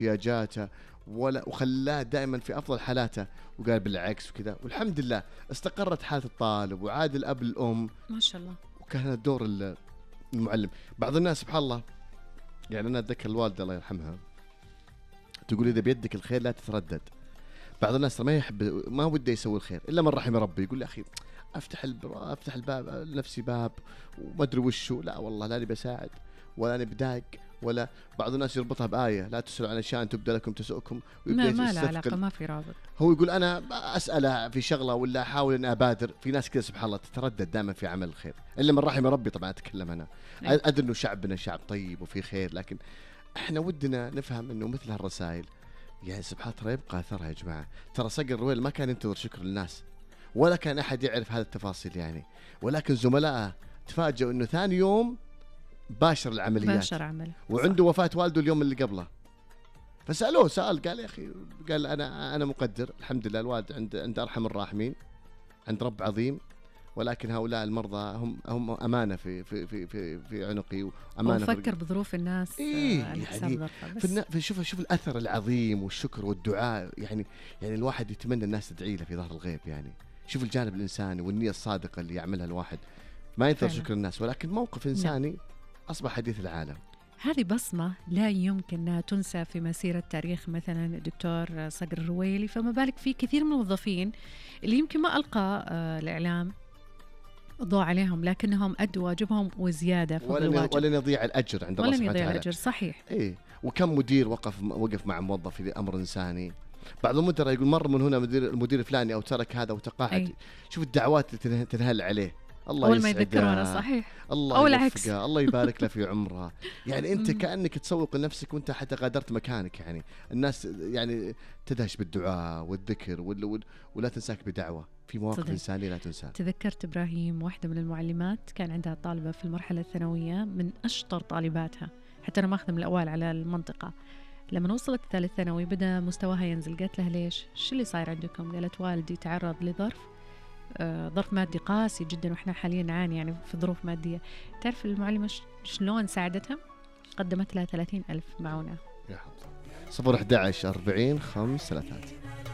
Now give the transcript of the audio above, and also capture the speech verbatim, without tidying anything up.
احتياجاته ولا وخلاه دائما في افضل حالاته، وقال بالعكس وكذا، والحمد لله استقرت حاله الطالب وعاد الاب الام ما شاء الله. وكان دور المعلم. بعض الناس سبحان الله، يعني انا اتذكر الوالده الله يرحمها تقول اذا بيدك الخير لا تتردد. بعض الناس ما يحب ما وده يسوي الخير الا من رحم ربي، يقول يا اخي افتح الباب افتح الباب لنفسي باب وما ادري وشو، لا والله لا نبي اساعد ولا نبي داق ولا. بعض الناس يربطها بآية لا تسألوا عن اشياء تبدى لكم تسؤكم، ما ما له علاقه، ما في رابط. هو يقول انا اساله في شغله ولا احاول ان ابادر. في ناس كذا سبحان الله تتردد دائما في عمل الخير الا من رحم ربي. طبعا اتكلم انا أيه. ادري انه شعبنا شعب طيب وفي خير، لكن احنا ودنا نفهم انه مثل هالرسائل يعني سبحان ترى يبقى اثرها يا جماعه. ترى صقر الرويل ما كان ينتظر شكر الناس ولا كان احد يعرف هذه التفاصيل يعني، ولكن زملائه تفاجئوا انه ثاني يوم باشر العمليات، باشر عمل، وعنده وفاه والده اليوم اللي قبله. فسالوه سؤال قال يا اخي، قال انا انا مقدر الحمد لله الوالد عند عند ارحم الراحمين، عند رب عظيم، ولكن هؤلاء المرضى هم هم امانه في في في في, في عنقي وامانه. وفكر بظروف الناس. إيه يعني في, في شوف شوف الاثر العظيم والشكر والدعاء. يعني يعني الواحد يتمنى الناس تدعي له في ظهر الغيب. يعني شوف الجانب الانساني والنيه الصادقه اللي يعملها الواحد، ما ينتظر شكر الناس، ولكن موقف انساني لا. اصبح حديث العالم. هذه بصمة لا يمكن أنها تنسى في مسيرة تاريخ مثلا الدكتور صقر الرويلي، فما بالك في كثير من الموظفين اللي يمكن ما ألقى الإعلام ضوء عليهم، لكنهم أدوا واجبهم وزيادة فوق الواجب، ولن يضيع الأجر عند الله سبحانه وتعالى. ولن يضيع الأجر صحيح. إيه، وكم مدير وقف وقف مع موظف في أمر إنساني. بعض المدراء يقول مر من هنا مدير المدير الفلاني أو ترك هذا وتقاعد. أي. شوف الدعوات اللي تنهال عليه، الله أول ما يذكرونه صحيح، الله أو العكس، الله يبارك له في عمرها. يعني أنت كأنك تسوق لنفسك وأنت حتى غادرت مكانك. يعني الناس يعني تدهش بالدعاء والذكر وال... ولا تنساك بدعوة في مواقف إنسانية لا تنسى. تذكرت إبراهيم واحدة من المعلمات كان عندها طالبة في المرحلة الثانوية من أشطر طالباتها، حتى أنا ماخذة من الأوائل على المنطقة. لما وصلت الثالث ثانوي بدأ مستواها ينزل. قالت لها ليش؟ شو اللي صاير عندكم؟ قالت والدي تعرض لظرف آه ظرف مادي قاسي جدا، وإحنا حاليا نعاني يعني في ظروف مادية. تعرف المعلمة شلون ساعدتها؟ قدمت لها ثلاثين ألف معونة. يا حظ. صفر أحد عشر أربعين خمس ثلاثات.